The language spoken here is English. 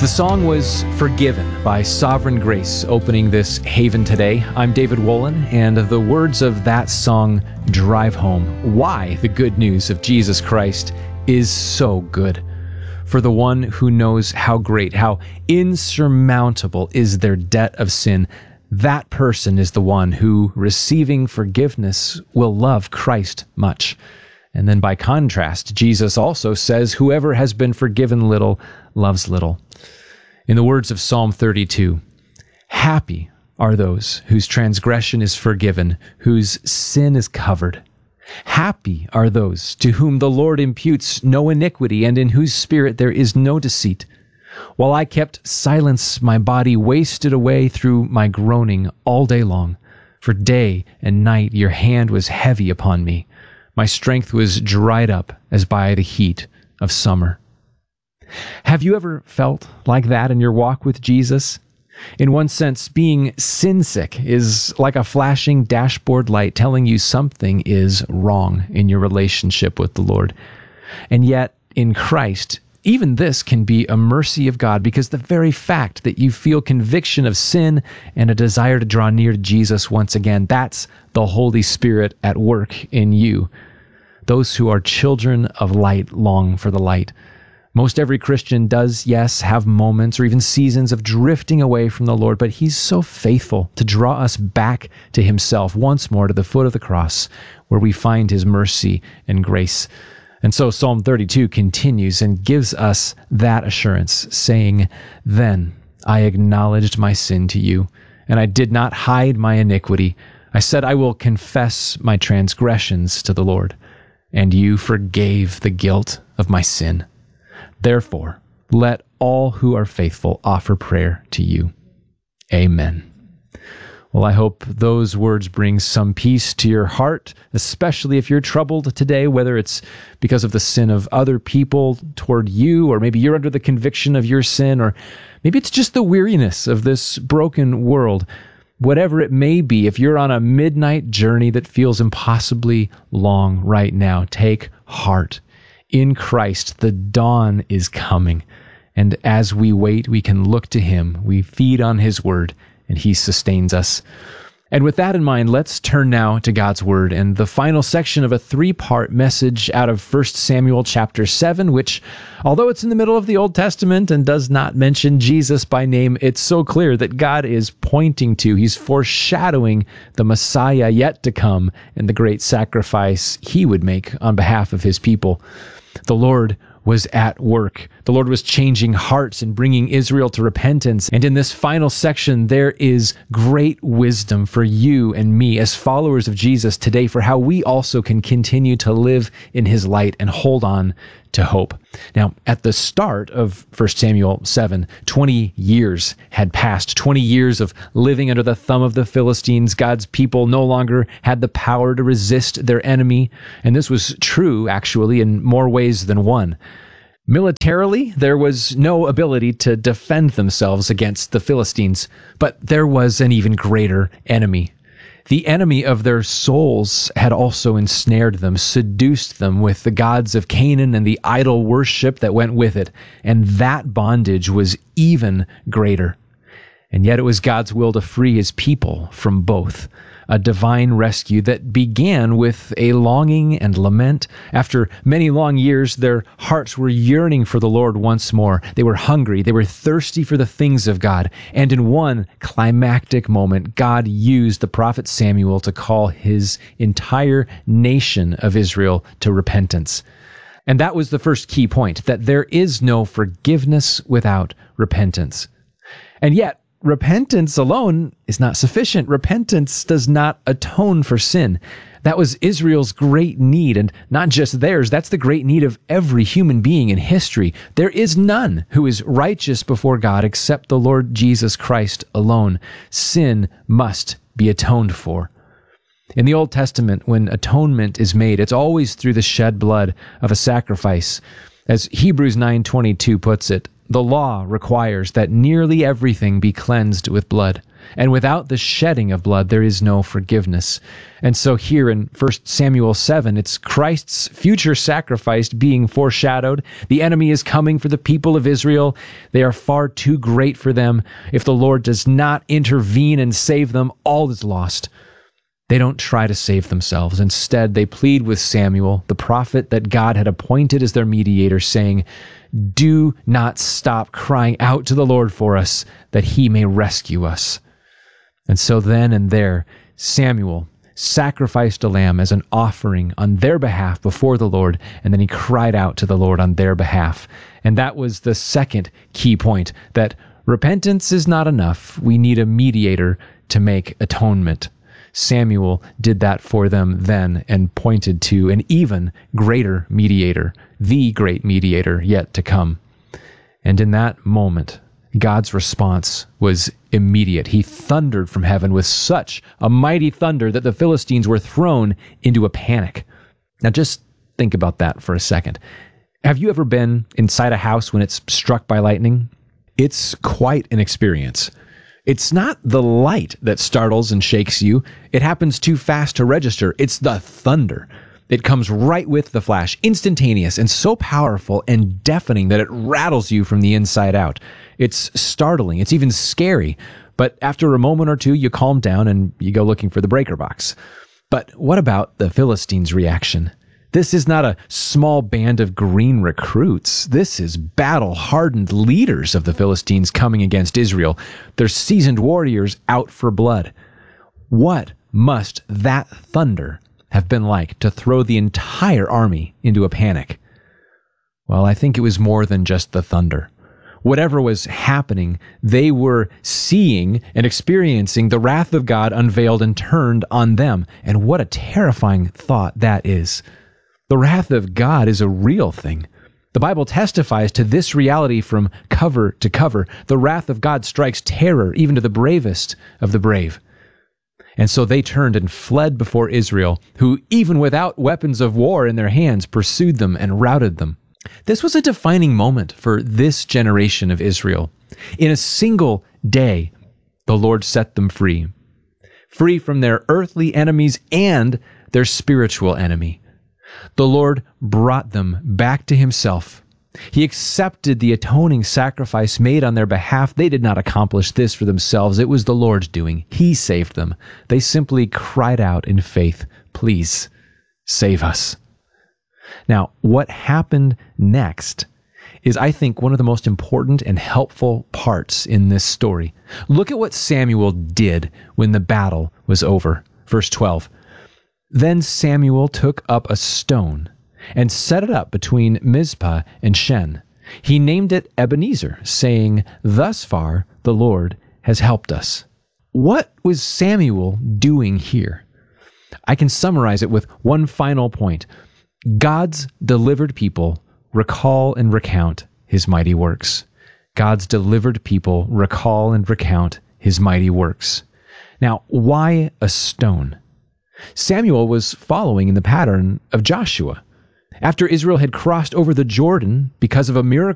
The song was Forgiven by Sovereign Grace, opening this Haven today. I'm David Wolin, and the words of that song drive home why the good news of Jesus Christ is so good. For the one who knows how great, how insurmountable is their debt of sin, that person is the one who, receiving forgiveness, will love Christ much. And then by contrast, Jesus also says, whoever has been forgiven little loves little. In the words of Psalm 32, happy are those whose transgression is forgiven, whose sin is covered. Happy are those to whom the Lord imputes no iniquity, and in whose spirit there is no deceit. While I kept silence, my body wasted away through my groaning all day long. For day and night your hand was heavy upon me. My strength was dried up as by the heat of summer. Have you ever felt like that in your walk with Jesus? In one sense, being sin-sick is like a flashing dashboard light telling you something is wrong in your relationship with the Lord. And yet, in Christ, even this can be a mercy of God, because the very fact that you feel conviction of sin and a desire to draw near to Jesus once again, that's the Holy Spirit at work in you. Those who are children of light long for the light. Most every Christian does, yes, have moments or even seasons of drifting away from the Lord, but He's so faithful to draw us back to Himself once more to the foot of the cross, where we find His mercy and grace. And so Psalm 32 continues and gives us that assurance, saying, Then I acknowledged my sin to you, and I did not hide my iniquity. I said, I will confess my transgressions to the Lord, and you forgave the guilt of my sin. Therefore, let all who are faithful offer prayer to you. Amen. Well, I hope those words bring some peace to your heart, especially if you're troubled today, whether it's because of the sin of other people toward you, or maybe you're under the conviction of your sin, or maybe it's just the weariness of this broken world. Whatever it may be, if you're on a midnight journey that feels impossibly long right now, take heart. In Christ, the dawn is coming. And as we wait, we can look to Him. We feed on His word, and He sustains us. And with that in mind, let's turn now to God's Word and the final section of a three-part message out of 1 Samuel chapter 7, which, although it's in the middle of the Old Testament and does not mention Jesus by name, it's so clear that God is pointing to, He's foreshadowing the Messiah yet to come and the great sacrifice He would make on behalf of His people. The Lord was at work. The Lord was changing hearts and bringing Israel to repentance. And in this final section, there is great wisdom for you and me as followers of Jesus today for how we also can continue to live in His light and hold on to hope. Now, at the start of 1 Samuel 7, 20 years had passed, 20 years of living under the thumb of the Philistines. God's people no longer had the power to resist their enemy, and this was true, actually, in more ways than one. Militarily, there was no ability to defend themselves against the Philistines, but there was an even greater enemy. The enemy of their souls had also ensnared them, seduced them with the gods of Canaan and the idol worship that went with it, and that bondage was even greater. And yet it was God's will to free His people from both. A divine rescue that began with a longing and lament. After many long years, their hearts were yearning for the Lord once more. They were hungry. They were thirsty for the things of God. And in one climactic moment, God used the prophet Samuel to call His entire nation of Israel to repentance. And that was the first key point, that there is no forgiveness without repentance. And yet, repentance alone is not sufficient. Repentance does not atone for sin. That was Israel's great need, and not just theirs. That's the great need of every human being in history. There is none who is righteous before God except the Lord Jesus Christ alone. Sin must be atoned for. In the Old Testament, when atonement is made, it's always through the shed blood of a sacrifice. As Hebrews 9:22 puts it, the law requires that nearly everything be cleansed with blood. And without the shedding of blood, there is no forgiveness. And so here in 1 Samuel 7, it's Christ's future sacrifice being foreshadowed. The enemy is coming for the people of Israel. They are far too great for them. If the Lord does not intervene and save them, all is lost. They don't try to save themselves. Instead, they plead with Samuel, the prophet that God had appointed as their mediator, saying, "Do not stop crying out to the Lord for us, that he may rescue us." And so then and there, Samuel sacrificed a lamb as an offering on their behalf before the Lord, and then he cried out to the Lord on their behalf. And that was the second key point, that repentance is not enough. We need a mediator to make atonement. Samuel did that for them then and pointed to an even greater mediator, the great mediator yet to come. And in that moment, God's response was immediate. He thundered from heaven with such a mighty thunder that the Philistines were thrown into a panic. Now just think about that for a second. Have you ever been inside a house when it's struck by lightning? It's quite an experience. It's not the light that startles and shakes you. It happens too fast to register. It's the thunder. It comes right with the flash, instantaneous and so powerful and deafening that it rattles you from the inside out. It's startling. It's even scary. But after a moment or two, you calm down and you go looking for the breaker box. But what about the Philistines' reaction? This is not a small band of green recruits. This is battle-hardened leaders of the Philistines coming against Israel. They're seasoned warriors out for blood. What must that thunder have been like to throw the entire army into a panic? Well, I think it was more than just the thunder. Whatever was happening, they were seeing and experiencing the wrath of God unveiled and turned on them. And what a terrifying thought that is. The wrath of God is a real thing. The Bible testifies to this reality from cover to cover. The wrath of God strikes terror even to the bravest of the brave. And so they turned and fled before Israel, who, even without weapons of war in their hands, pursued them and routed them. This was a defining moment for this generation of Israel. In a single day, the Lord set them free. Free from their earthly enemies and their spiritual enemy. The Lord brought them back to himself. He accepted the atoning sacrifice made on their behalf. They did not accomplish this for themselves. It was the Lord's doing. He saved them. They simply cried out in faith, "Please, save us." Now, what happened next is, I think, one of the most important and helpful parts in this story. Look at what Samuel did when the battle was over. Verse 12. Then Samuel took up a stone and set it up between Mizpah and Shen. He named it Ebenezer, saying, "Thus far the Lord has helped us." What was Samuel doing here? I can summarize it with one final point. God's delivered people recall and recount his mighty works. God's delivered people recall and recount his mighty works. Now, why a stone? Samuel was following in the pattern of Joshua. After Israel had crossed over the Jordan because of a miracle